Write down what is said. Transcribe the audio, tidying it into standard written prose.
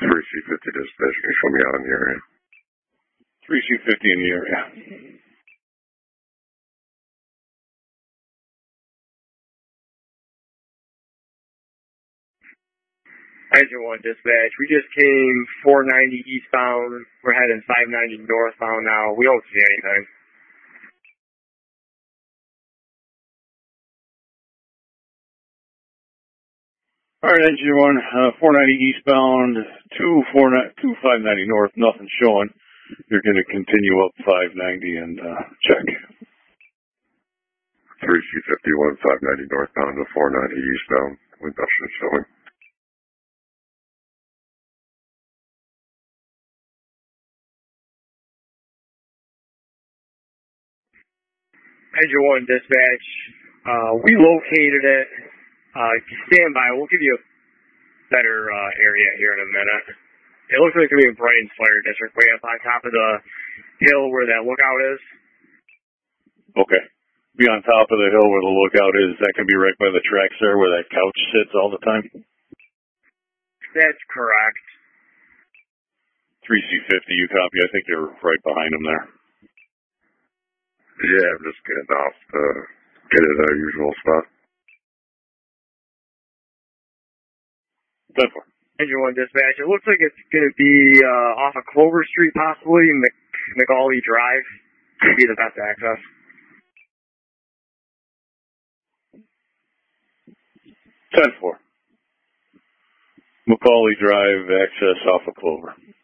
3C50 dispatch, can you show me out in the area? 3C50 in the area. Engine 1 dispatch, we just came 490 eastbound. We're heading 590 northbound now. We don't see anything. All right, Engine 1, 490 eastbound, 590 north, nothing showing. You're going to continue up 590 and check. 3C51, 590 northbound to 490 eastbound, with nothing showing. Engine 1 dispatch, we located it. Stand by. We'll give you a better area here in a minute. It looks like it's going to be in Brighton's Fire District, way up on top of the hill where that lookout is. Okay. Be on top of the hill where the lookout is. That can be right by the tracks there where that couch sits all the time? That's correct. 3C50, you copy. I think you're right behind him there. Yeah, I'm just getting off to get at our usual spot. 10-4. Engine 1 dispatch, it looks like it's going to be off of Clover Street, possibly, McAuley Drive. Could be the best access. 10-4. McAuley Drive, access off of Clover.